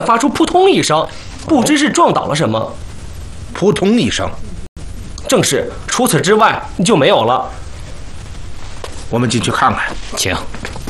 发出扑通一声，不知是撞倒了什么。 扑通一声， 正是，除此之外就没有了。 我们进去看看， 请。